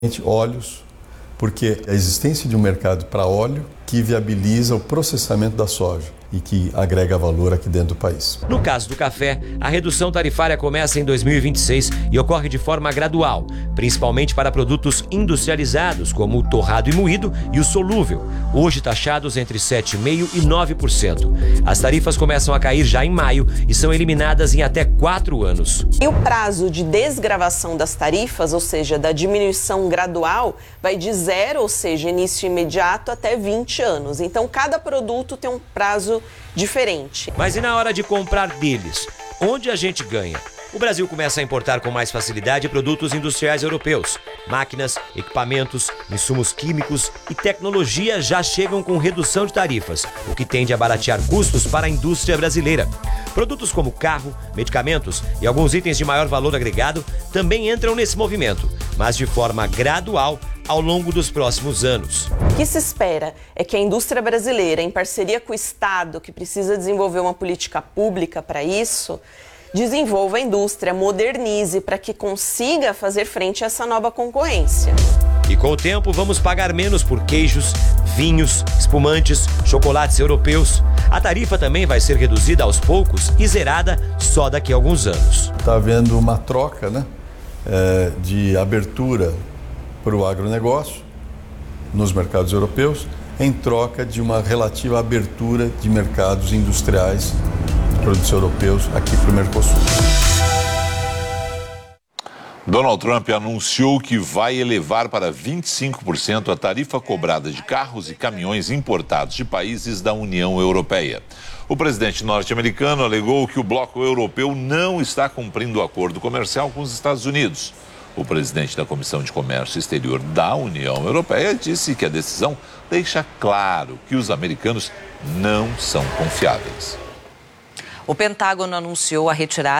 Óleos, porque a existência de um mercado para óleo que viabiliza o processamento da soja e que agrega valor aqui dentro do país. No caso do café, a redução tarifária começa em 2026 e ocorre de forma gradual, principalmente para produtos industrializados, como o torrado e moído e o solúvel, hoje taxados entre 7,5% e 9%. As tarifas começam a cair já em maio e são eliminadas em até 4 anos. E o prazo de desgravação das tarifas, ou seja, da diminuição gradual, vai de 0, ou seja, início imediato, até 20 anos. Então, cada produto tem um prazo diferente. Mas e na hora de comprar deles? Onde a gente ganha? O Brasil começa a importar com mais facilidade produtos industriais europeus. Máquinas, equipamentos, insumos químicos e tecnologia já chegam com redução de tarifas, o que tende a baratear custos para a indústria brasileira. Produtos como carro, medicamentos e alguns itens de maior valor agregado também entram nesse movimento, mas de forma gradual ao longo dos próximos anos. O que se espera é que a indústria brasileira, em parceria com o Estado, que precisa desenvolver uma política pública para isso, desenvolva a indústria, modernize para que consiga fazer frente a essa nova concorrência. E com o tempo vamos pagar menos por queijos, vinhos, espumantes, chocolates europeus. A tarifa também vai ser reduzida aos poucos e zerada só daqui a alguns anos. Está havendo uma troca, de abertura para o agronegócio nos mercados europeus, em troca de uma relativa abertura de mercados industriais de produtos europeus aqui para o Mercosul. Donald Trump anunciou que vai elevar para 25% a tarifa cobrada de carros e caminhões importados de países da União Europeia. O presidente norte-americano alegou que o bloco europeu não está cumprindo o acordo comercial com os Estados Unidos. O presidente da Comissão de Comércio Exterior da União Europeia disse que a decisão deixa claro que os americanos não são confiáveis. O Pentágono anunciou a retirada